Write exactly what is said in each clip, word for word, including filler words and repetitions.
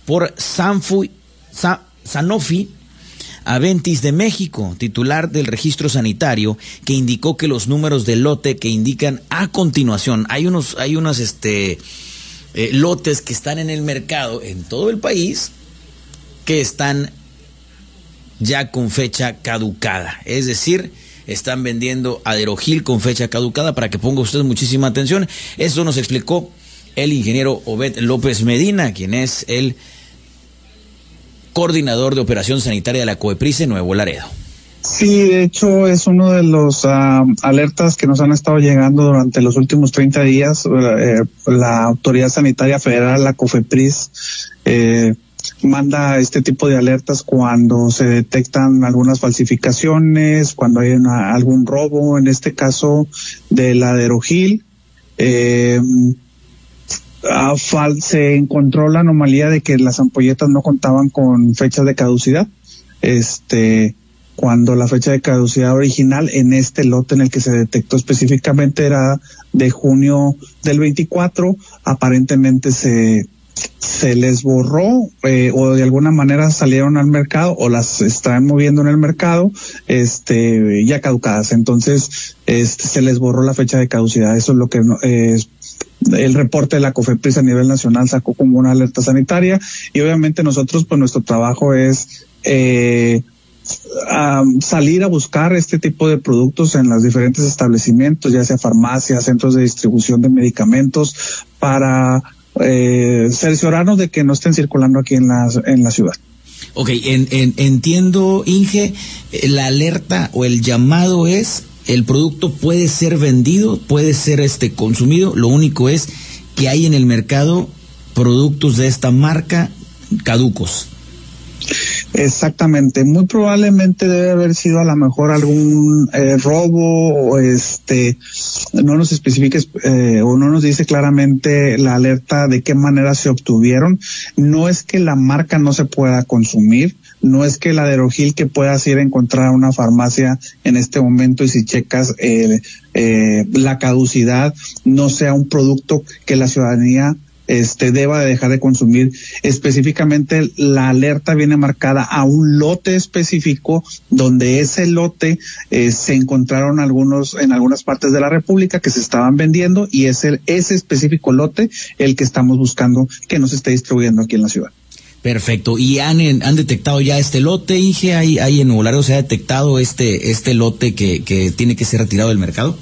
por Sanfu, Sa, Sanofi Aventis de México, titular del registro sanitario, que indicó que los números del lote que indican a continuación, hay unos, hay unos este, eh, lotes que están en el mercado en todo el país que están ya con fecha caducada, es decir, están vendiendo Aderogil con fecha caducada. Para que ponga usted muchísima atención, esto nos explicó el ingeniero Obed López Medina, quien es el coordinador de operación sanitaria de la COEPRIS de Nuevo Laredo. Sí, de hecho es uno de los uh, alertas que nos han estado llegando durante los últimos treinta días. Eh, la Autoridad Sanitaria Federal, la COFEPRIS, eh, manda este tipo de alertas cuando se detectan algunas falsificaciones, cuando hay una, algún robo, en este caso del Aderogil. Eh, Uh, fal se encontró la anomalía de que las ampolletas no contaban con fecha de caducidad, este, cuando la fecha de caducidad original en este lote en el que se detectó específicamente era de junio del veinticuatro, aparentemente se se les borró eh, o de alguna manera salieron al mercado o las están moviendo en el mercado este ya caducadas, entonces este se les borró la fecha de caducidad. Eso es lo que eh, el reporte de la COFEPRIS a nivel nacional sacó como una alerta sanitaria, y obviamente nosotros pues nuestro trabajo es eh, um, salir a buscar este tipo de productos en los diferentes establecimientos, ya sea farmacias, centros de distribución de medicamentos, para eh, cerciorarnos de que no estén circulando aquí en la, en la ciudad. Ok, en, en, entiendo, Inge, la alerta o el llamado es: el producto puede ser vendido, puede ser este consumido, lo único es que hay en el mercado productos de esta marca caducos. Exactamente, muy probablemente debe haber sido a lo mejor algún eh, robo, o este, no nos especifica eh, o no nos dice claramente la alerta de qué manera se obtuvieron. No es que la marca no se pueda consumir, no es que el Aderogil que puedas ir a encontrar a una farmacia en este momento y si checas eh, eh, la caducidad no sea un producto que la ciudadanía este deba de dejar de consumir. Específicamente la alerta viene marcada a un lote específico, donde ese lote eh, se encontraron algunos en algunas partes de la República que se estaban vendiendo, y es el, ese específico lote el que estamos buscando que no se esté distribuyendo aquí en la ciudad. Perfecto. ¿Y han han detectado ya este lote, Inge? ¿Hay, hay en Nuevo Laredo se ha detectado este este lote que, que tiene que ser retirado del mercado?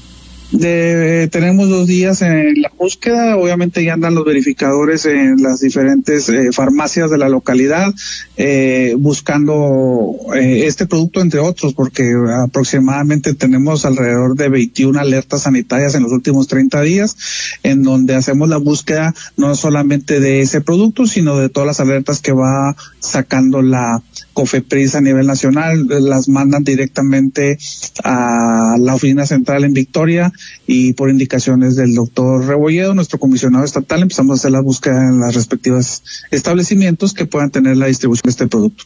De, tenemos dos días en la búsqueda, obviamente ya andan los verificadores en las diferentes eh, farmacias de la localidad eh, buscando eh, este producto entre otros, porque aproximadamente tenemos alrededor de veintiuna alertas sanitarias en los últimos treinta días, en donde hacemos la búsqueda no solamente de ese producto, sino de todas las alertas que va sacando la COFEPRIS a nivel nacional. Las mandan directamente a la oficina central en Victoria, y por indicaciones del doctor Rebolledo, nuestro comisionado estatal, empezamos a hacer la búsqueda en los respectivos establecimientos que puedan tener la distribución de este producto.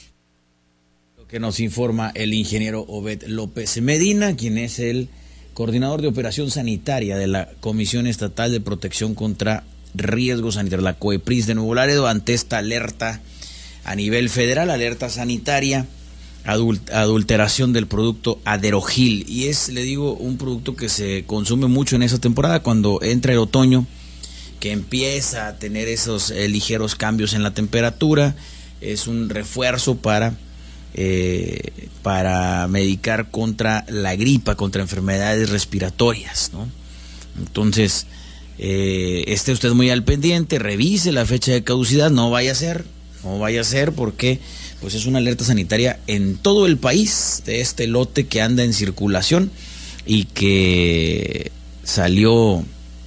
Lo que nos informa el ingeniero Obed López Medina, quien es el coordinador de operación sanitaria de la Comisión Estatal de Protección contra Riesgos Sanitarios, la COEPRIS de Nuevo Laredo, ante esta alerta a nivel federal, alerta sanitaria, Adult, adulteración del producto Aderogil. Y es, le digo, un producto que se consume mucho en esa temporada, cuando entra el otoño, que empieza a tener esos eh, ligeros cambios en la temperatura. Es un refuerzo para eh, para medicar contra la gripa, contra enfermedades respiratorias, ¿no? Entonces, eh, esté usted muy al pendiente, revise la fecha de caducidad, no vaya a ser, no vaya a ser porque pues es una alerta sanitaria en todo el país de este lote que anda en circulación y que salió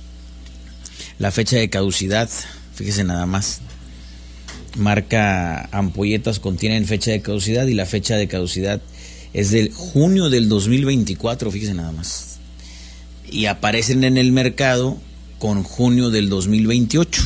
la fecha de caducidad, fíjese nada más, marca ampolletas contienen fecha de caducidad y la fecha de caducidad es del junio del dos mil veinticuatro, fíjese nada más, y aparecen en el mercado con junio del dos mil veintiocho.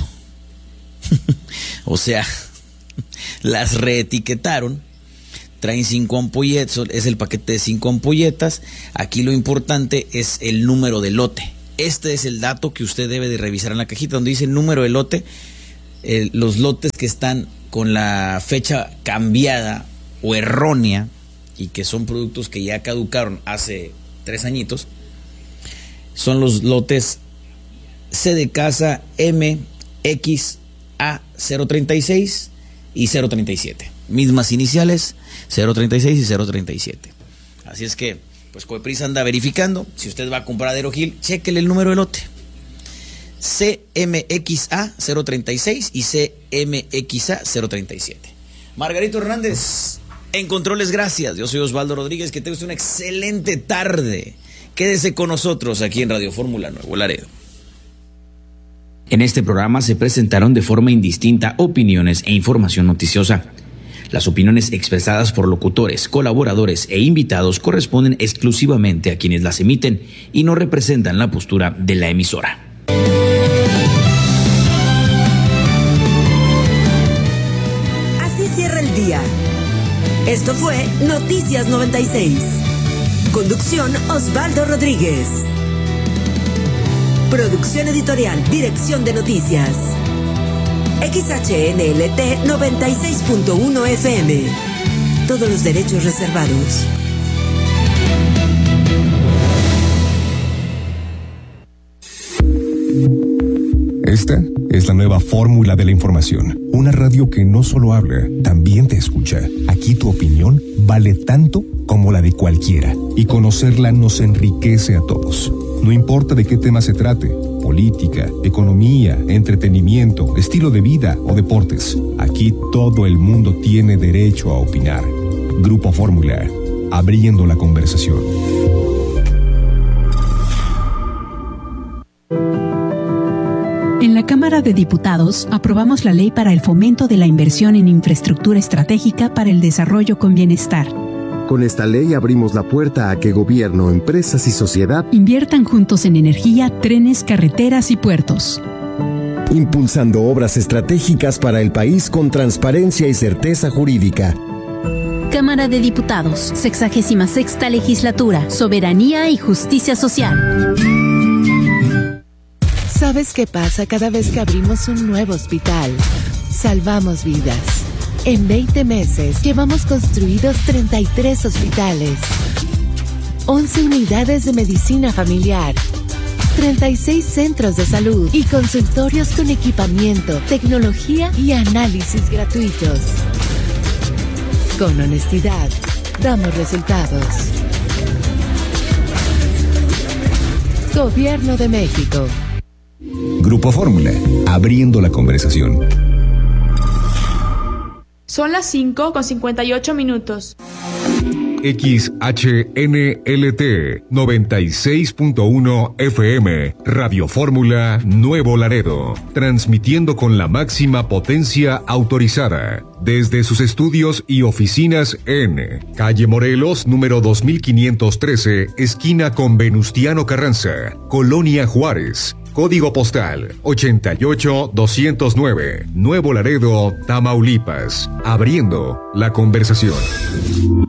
O sea, las reetiquetaron, traen cinco ampolletas, es el paquete de cinco ampolletas. Aquí lo importante es el número de lote. Este es el dato que usted debe de revisar en la cajita, donde dice el número de lote. eh, los lotes que están con la fecha cambiada o errónea y que son productos que ya caducaron hace tres añitos, son los lotes C de casa M X A cero treinta y seis y cero treinta y siete. Mismas iniciales, cero treinta y seis y cero treinta y siete. Así es que, pues Cofepris anda verificando. Si usted va a comprar a Aerogil, chéquele el número de lote. C M X A cero treinta y seis y C M X A cero treinta y siete. Margarito Hernández, en controles, gracias. Yo soy Osvaldo Rodríguez, que tengas una excelente tarde. Quédese con nosotros aquí en Radio Fórmula Nuevo Laredo. En este programa se presentaron de forma indistinta opiniones e información noticiosa. Las opiniones expresadas por locutores, colaboradores e invitados corresponden exclusivamente a quienes las emiten y no representan la postura de la emisora. Así cierra el día. Esto fue Noticias noventa y seis. Conducción Osvaldo Rodríguez. Producción editorial, dirección de noticias. X H N L T noventa y seis punto uno F M. Todos los derechos reservados. Esta es la nueva fórmula de la información. Una radio que no solo habla, también te escucha. Aquí tu opinión vale tanto como la de cualquiera. Y conocerla nos enriquece a todos. No importa de qué tema se trate, política, economía, entretenimiento, estilo de vida o deportes. Aquí todo el mundo tiene derecho a opinar. Grupo Fórmula, abriendo la conversación. En la Cámara de Diputados aprobamos la ley para el fomento de la inversión en infraestructura estratégica para el desarrollo con bienestar. Con esta ley abrimos la puerta a que gobierno, empresas y sociedad inviertan juntos en energía, trenes, carreteras y puertos. Impulsando obras estratégicas para el país con transparencia y certeza jurídica. Cámara de Diputados, sexagésima sexta legislatura, soberanía y justicia social. ¿Sabes qué pasa cada vez que abrimos un nuevo hospital? Salvamos vidas. En veinte meses llevamos construidos treinta y tres hospitales, once unidades de medicina familiar, treinta y seis centros de salud y consultorios con equipamiento, tecnología y análisis gratuitos. Con honestidad, damos resultados. Gobierno de México. Grupo Fórmula, abriendo la conversación. Son las cinco con cincuenta y ocho minutos. X H N L T noventa y seis punto uno F M, Radio Fórmula Nuevo Laredo, transmitiendo con la máxima potencia autorizada, desde sus estudios y oficinas en Calle Morelos, número dos mil quinientos trece, esquina con Venustiano Carranza, Colonia Juárez. Código postal ochenta y ocho doscientos nueve, Nuevo Laredo, Tamaulipas. Abriendo la conversación.